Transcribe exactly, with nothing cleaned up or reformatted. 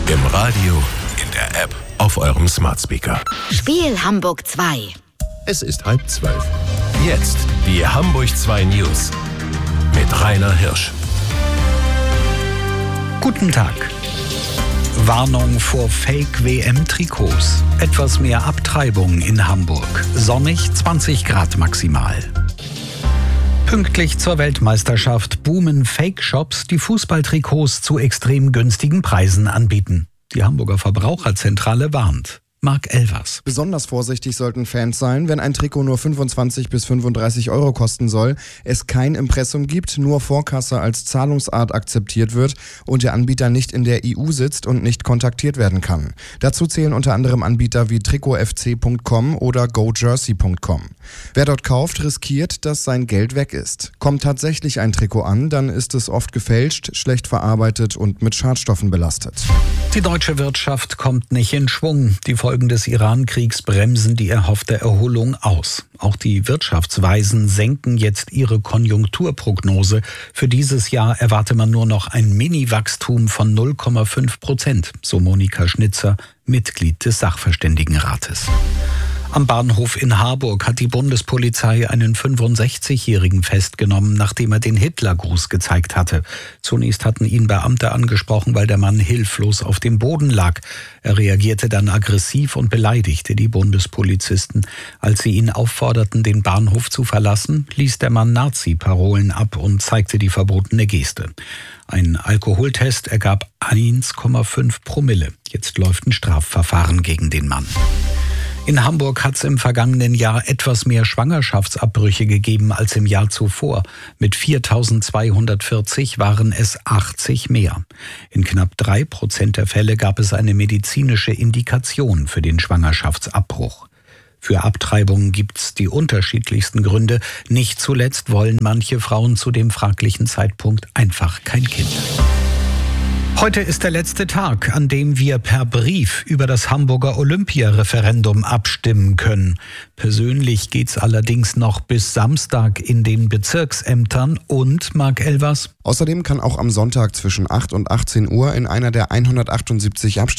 Im Radio, in der App, auf eurem Smart Speaker. Spiel Hamburg zwei. Es ist halb zwölf. Jetzt die Hamburg zwei News mit Rainer Hirsch. Guten Tag. Warnung vor Fake-W M-Trikots. Etwas mehr Abtreibung in Hamburg. Sonnig, zwanzig Grad maximal. Pünktlich zur Weltmeisterschaft boomen Fake-Shops, die Fußballtrikots zu extrem günstigen Preisen anbieten. Die Hamburger Verbraucherzentrale warnt. Marc Elvers. Besonders vorsichtig sollten Fans sein, wenn ein Trikot nur fünfundzwanzig bis fünfunddreißig Euro kosten soll, es kein Impressum gibt, nur Vorkasse als Zahlungsart akzeptiert wird und der Anbieter nicht in der E U sitzt und nicht kontaktiert werden kann. Dazu zählen unter anderem Anbieter wie trikot f c punkt com oder go jersey punkt com. Wer dort kauft, riskiert, dass sein Geld weg ist. Kommt tatsächlich ein Trikot an, dann ist es oft gefälscht, schlecht verarbeitet und mit Schadstoffen belastet. Die deutsche Wirtschaft kommt nicht in Schwung. Die Folgen des Iran-Kriegs bremsen die erhoffte Erholung aus. Auch die Wirtschaftsweisen senken jetzt ihre Konjunkturprognose. Für dieses Jahr erwarte man nur noch ein Mini-Wachstum von null Komma fünf Prozent, so Monika Schnitzer, Mitglied des Sachverständigenrates. Am Bahnhof in Harburg hat die Bundespolizei einen fünfundsechzigjährigen festgenommen, nachdem er den Hitlergruß gezeigt hatte. Zunächst hatten ihn Beamte angesprochen, weil der Mann hilflos auf dem Boden lag. Er reagierte dann aggressiv und beleidigte die Bundespolizisten. Als sie ihn aufforderten, den Bahnhof zu verlassen, ließ der Mann Nazi-Parolen ab und zeigte die verbotene Geste. Ein Alkoholtest ergab eins Komma fünf Promille. Jetzt läuft ein Strafverfahren gegen den Mann. In Hamburg hat es im vergangenen Jahr etwas mehr Schwangerschaftsabbrüche gegeben als im Jahr zuvor. Mit viertausendzweihundertvierzig waren es achtzig mehr. In knapp drei Prozent der Fälle gab es eine medizinische Indikation für den Schwangerschaftsabbruch. Für Abtreibungen gibt's die unterschiedlichsten Gründe. Nicht zuletzt wollen manche Frauen zu dem fraglichen Zeitpunkt einfach kein Kind. Heute ist der letzte Tag, an dem wir per Brief über das Hamburger Olympia-Referendum abstimmen können. Persönlich geht's allerdings noch bis Samstag in den Bezirksämtern und, Marc Elvers? Außerdem kann auch am Sonntag zwischen acht und achtzehn Uhr in einer der hundertachtundsiebzig Abstimmungen